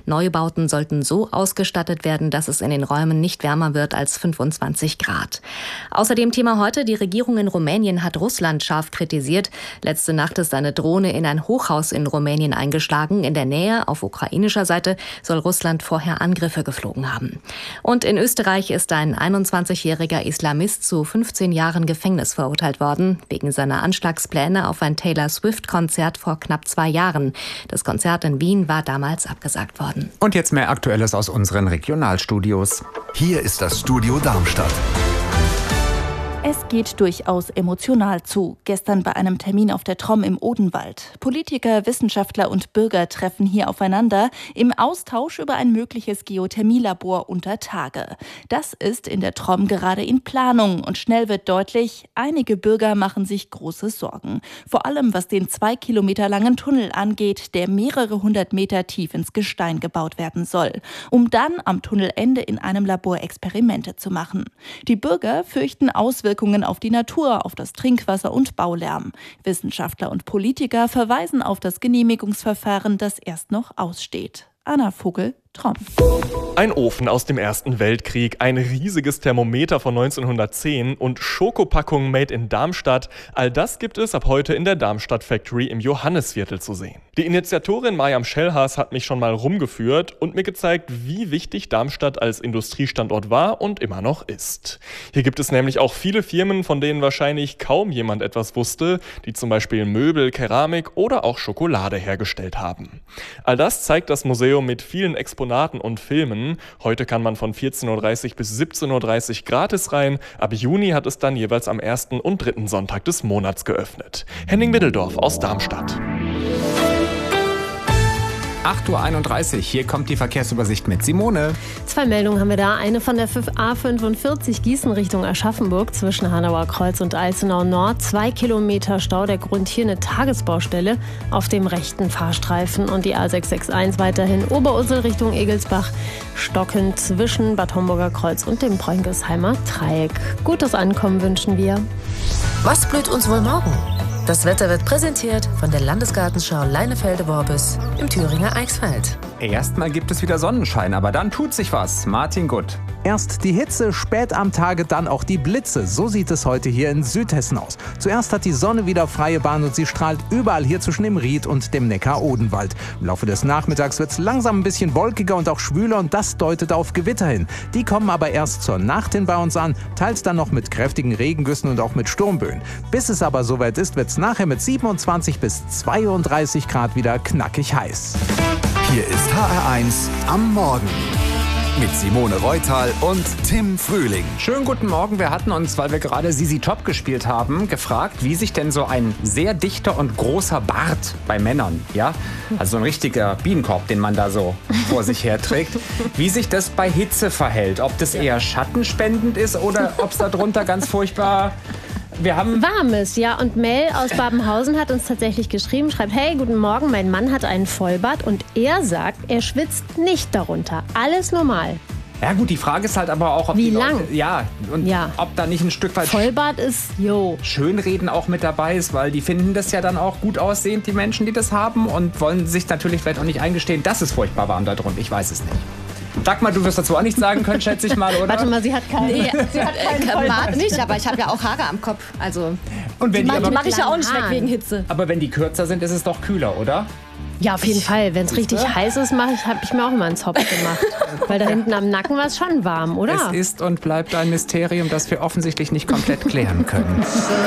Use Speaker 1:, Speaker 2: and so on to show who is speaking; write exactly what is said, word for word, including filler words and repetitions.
Speaker 1: Neubauten sollten so ausgestattet werden, dass es in den Räumen nicht wärmer wird als fünfundzwanzig Grad. Außerdem Thema heute, die Regierung in Rumänien hat Russland scharf kritisiert. Letzte Nacht ist eine Drohne in ein Hochhaus in Rumänien eingeschlagen. In der Nähe, auf ukrainischer Seite, soll Russland vorher Angriffe geflogen haben. Und in Österreich ist ein einundzwanzigjähriger Islamist zu fünfzehn Jahren Gefängnis verurteilt worden, wegen seiner Anschlagspläne auf ein Taylor Swift-Konzert vor knapp zwei Jahren. Das Konzert in Wien war damals abgesagt worden.
Speaker 2: Und jetzt mehr Aktuelles aus unseren Regionalstudios.
Speaker 3: Hier ist das Studio Darmstadt.
Speaker 4: Es geht durchaus emotional zu. Gestern bei einem Termin auf der Trom im Odenwald. Politiker, Wissenschaftler und Bürger treffen hier aufeinander im Austausch über ein mögliches Geothermielabor unter Tage. Das ist in der Trom gerade in Planung und schnell wird deutlich, einige Bürger machen sich große Sorgen. Vor allem was den zwei Kilometer langen Tunnel angeht, der mehrere hundert Meter tief ins Gestein gebaut werden soll, um dann am Tunnelende in einem Labor Experimente zu machen. Die Bürger fürchten Auswirkungen auf die Natur, auf das Trinkwasser und Baulärm. Wissenschaftler und Politiker verweisen auf das Genehmigungsverfahren, das erst noch aussteht. Anna Vogel, Trom.
Speaker 5: Ein Ofen aus dem Ersten Weltkrieg, ein riesiges Thermometer von neunzehnhundertzehn und Schokopackungen made in Darmstadt. All das gibt es ab heute in der Darmstadt Factory im Johannisviertel zu sehen. Die Initiatorin Mariam Schellhaas hat mich schon mal rumgeführt und mir gezeigt, wie wichtig Darmstadt als Industriestandort war und immer noch ist. Hier gibt es nämlich auch viele Firmen, von denen wahrscheinlich kaum jemand etwas wusste, die zum Beispiel Möbel, Keramik oder auch Schokolade hergestellt haben. All das zeigt das Museum mit vielen Exponaten und Filmen. Heute kann man von vierzehn Uhr dreißig bis siebzehn Uhr dreißig gratis rein. Ab Juni hat es dann jeweils am ersten und dritten Sonntag des Monats geöffnet. Henning Middeldorf aus Darmstadt.
Speaker 2: acht Uhr einunddreißig, hier kommt die Verkehrsübersicht mit Simone.
Speaker 6: Zwei Meldungen haben wir da. Eine von der A fünfundvierzig Gießen Richtung Aschaffenburg zwischen Hanauer Kreuz und Alzenau Nord. Zwei Kilometer Stau, der Grund hier eine Tagesbaustelle auf dem rechten Fahrstreifen. Und die A sechs sechs eins weiterhin Oberursel Richtung Egelsbach. Stocken zwischen Bad Homburger Kreuz und dem Bräunkesheimer Dreieck. Gutes Ankommen wünschen wir.
Speaker 7: Was blüht uns wohl morgen? Das Wetter wird präsentiert von der Landesgartenschau Leinefelde-Worbis im Thüringer Eichsfeld.
Speaker 2: Erstmal gibt es wieder Sonnenschein, aber dann tut sich was. Martin Gutt.
Speaker 8: Erst die Hitze, spät am Tage dann auch die Blitze. So sieht es heute hier in Südhessen aus. Zuerst hat die Sonne wieder freie Bahn und sie strahlt überall hier zwischen dem Ried und dem Neckar-Odenwald. Im Laufe des Nachmittags wird es langsam ein bisschen wolkiger und auch schwüler und das deutet auf Gewitter hin. Die kommen aber erst zur Nacht hin bei uns an, teils dann noch mit kräftigen Regengüssen und auch mit Sturmböen. Bis es aber soweit ist, wird es nachher mit siebenundzwanzig bis zweiunddreißig Grad wieder knackig heiß.
Speaker 3: Hier ist H R eins am Morgen. Mit Simone Reutal und Tim Frühling.
Speaker 2: Schönen guten Morgen. Wir hatten uns, weil wir gerade Sisi Top gespielt haben, gefragt, wie sich denn so ein sehr dichter und großer Bart bei Männern, ja, also so ein richtiger Bienenkorb, den man da so vor sich her trägt, wie sich das bei Hitze verhält. Ob das eher schattenspendend ist oder ob es darunter ganz furchtbar... Wir haben
Speaker 6: Warmes, ja. Und Mel aus Babenhausen hat uns tatsächlich geschrieben, schreibt, hey, guten Morgen, mein Mann hat einen Vollbart und er sagt, er schwitzt nicht darunter. Alles normal.
Speaker 2: Ja gut, die Frage ist halt aber auch, ob
Speaker 6: Wie
Speaker 2: die Leute,
Speaker 6: lang?
Speaker 2: Ja, und
Speaker 6: Ja.
Speaker 2: ob da nicht ein Stück weit
Speaker 6: Vollbart ist, jo.
Speaker 2: Schönreden auch mit dabei ist, weil die finden das ja dann auch gut aussehend, die Menschen, die das haben, und wollen sich natürlich vielleicht auch nicht eingestehen, dass es furchtbar warm da drunter. Ich weiß es nicht. Dagmar, du wirst dazu auch nichts sagen können, schätze ich mal, oder?
Speaker 6: Warte mal, sie hat keinen.
Speaker 9: Nee, sie hat keinen Vollbart nicht, aber ich habe ja auch Haare am Kopf. Also,
Speaker 2: Und wenn
Speaker 9: die
Speaker 2: die
Speaker 9: mache
Speaker 2: aber,
Speaker 9: mach ich ja auch nicht weg
Speaker 6: Haaren.
Speaker 9: wegen Hitze.
Speaker 2: aber wenn die kürzer sind, ist es doch kühler, oder?
Speaker 6: Ja, auf jeden Fall. Wenn es richtig heiß ist, habe ich, hab ich mir auch immer einen Zopf gemacht. Weil da hinten am Nacken war es schon warm, oder?
Speaker 2: Es ist und bleibt ein Mysterium, das wir offensichtlich nicht komplett klären können.